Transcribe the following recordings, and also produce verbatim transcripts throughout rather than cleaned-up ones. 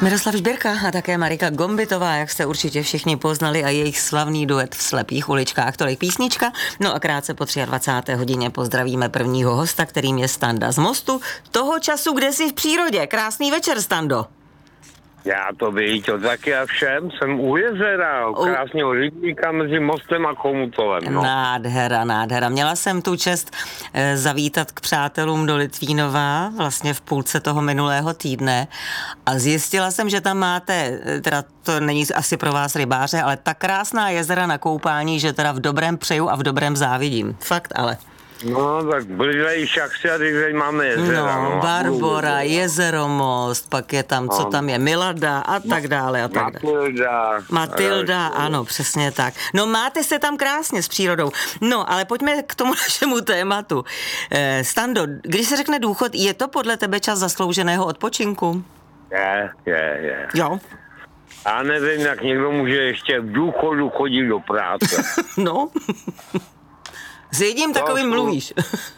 Miroslav Žbírka a také Marika Gombitová, jak jste určitě všichni poznali, a jejich slavný duet v Slepých uličkách, tolik písnička. No a krátce po dvacáté třetí hodině pozdravíme prvního hosta, kterým je Standa z Mostu. Toho času, kde jsi v přírodě. Krásný večer, Stando. Já to víte, taky a všem, jsem u jezera, u krásného rybníka mezi Mostem a Chomutovem. No. Nádhera, nádhera. Měla jsem tu čest e, zavítat k přátelům do Litvínova vlastně v půlce toho minulého týdne a zjistila jsem, že tam máte, teda to není asi pro vás rybáře, ale tak krásná jezera na koupání, že teda v dobrém přeju a v dobrém závidím. Fakt ale. No, tak blížej Šachsi a teď máme jezera. No, no Barbora, Jezeromost, pak je tam, co tam je, Milada a tak dále a tak dále. Matilda. Matilda, ano, přesně tak. No, máte se tam krásně s přírodou. No, ale pojďme k tomu našemu tématu. Eh, Stando, když se řekne důchod, je to podle tebe čas zaslouženého odpočinku? Je, je, je. Jo. Já nevím, jak někdo může ještě v důchodu chodit do práce. No. S jedním takovým to, mluvíš.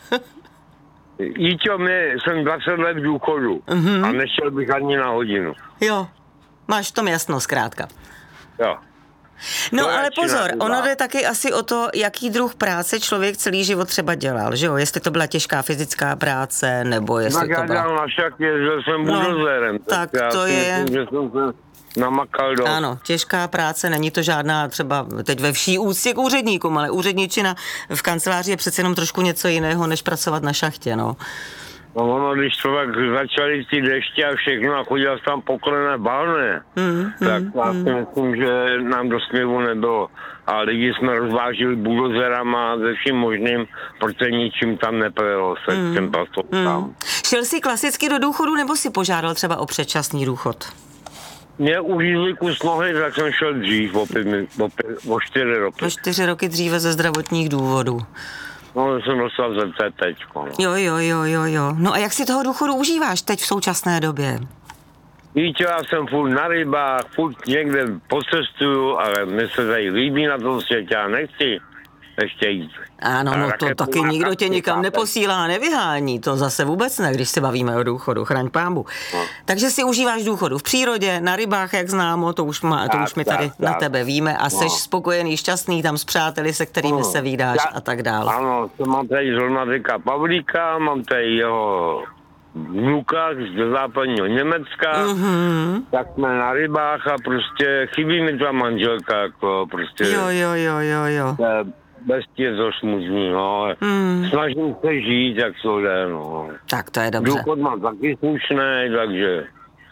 Jíťo, my jsem dvacet let v důchodu mm-hmm. a nešel bych ani na hodinu. Jo, máš v tom jasno zkrátka. Jo. No ale pozor, ono jde taky asi o to, jaký druh práce člověk celý život třeba dělal, že jo? Jestli to byla těžká fyzická práce, nebo jestli tak to byla... Tak já na šaky, že jsem buldožérem. No, tak, tak to je... Myslím, že jsem se namakal do... Ano, těžká práce, není to žádná třeba teď ve vší úctě k úředníkům, ale úředničina v kanceláři je přece jenom trošku něco jiného, než pracovat na šachtě, no. No ono, když člověk začali ty deště a všechno a chodil tam poklené balné, mm, tak mm, já si mm. myslím, že nám do směvu nebylo. A lidi jsme rozvážili buldožerama ze vším možným, protože ničím tam nepojelo se mm, těm pastovkám. Mm. Šel jsi klasicky do důchodu, nebo si požádal třeba o předčasný důchod? Mě uřízli kus nohy, tak jsem šel dřív, o, pět, o, pět, o čtyři roky. O čtyři roky dříve ze zdravotních důvodů. No, jsem dostal ze C Tčko, no. Jo, jo, jo, jo, jo. No a jak si toho důchodu užíváš teď v současné době? Víte, já jsem furt na rybách, furt někde pocestuju, ale mi se tady líbí na tom světě, já nechci ještě jít. Ano, no to taky nikdo tě nikam neposílá, nevyhání, to zase vůbec ne, když se bavíme o důchodu, chraň pámbu. No. Takže si užíváš důchodu v přírodě, na rybách, jak známo, to už, má, to tak, už my tak, tady tak, na tebe víme a no. Seš spokojený, šťastný tam s přáteli, se kterými no. se vídáš já, a tak dále. Ano, to mám tady zrovna teďka Pavlíka, mám tady jeho vnuka ze západního Německa, mm-hmm. tak jsme na rybách a prostě chybí mi ta manželka, jako prostě. Jo, jo, jo, jo, jo. Bez tě to smutný, no. Mm. Snažím se žít, jak to jde, no. Tak to je dobře. Důchod mám taky slušný, takže...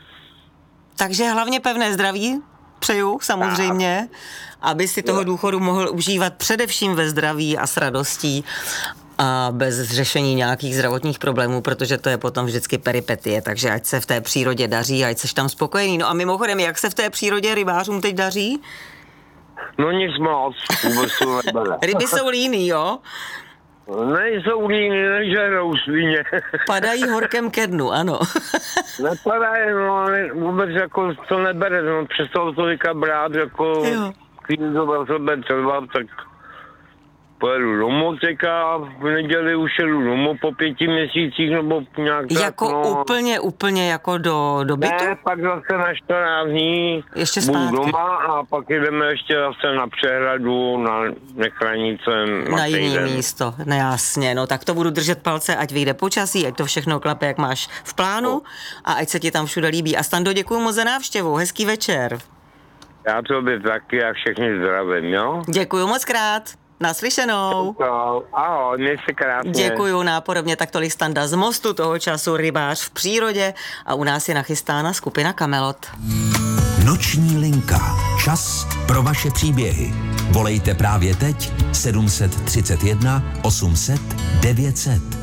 Takže hlavně pevné zdraví přeju, samozřejmě, tak. Aby si toho důchodu mohl užívat především ve zdraví a s radostí a bez řešení nějakých zdravotních problémů, protože to je potom vždycky peripetie, takže ať se v té přírodě daří, ať seš tam spokojený. No a mimochodem, jak se v té přírodě rybářům teď daří? No nic moc, vůbec to nebere. Ryby jsou líný, jo? Nejsou líný, nežerou svině. Padají horkem ke dnu, ano. Nepadají, no, vůbec jako to nebere, no, přestal to teďka brát, jako když to byl sebe třeba, tak pojedu domů teďka, v neděli už jedu domů po pěti měsících, nebo nějak tak, jako no. úplně, úplně jako do, do bytu? Ne, pak zase na čtrnáct dní ještě budu zpátky. doma a pak jdeme ještě zase na přehradu, na Nechranice. Na, na jiný místo, no jasně, no tak to budu držet palce, ať vyjde počasí, ať to všechno klape, jak máš v plánu no. A ať se ti tam všude líbí. A Stando, děkuju moc za návštěvu, hezký večer. Já tobě taky a všechny zdravím, jo? Děkuju moc krát. Naslyšenou. Ahoj, měj se krásně. Děkuju, nápodobně tak tolik Standa z Mostu, toho času rybář v přírodě a u nás je nachystána skupina Kamelot. Noční linka. Čas pro vaše příběhy. Volejte právě teď sedm set třicet jedna osm set devět set.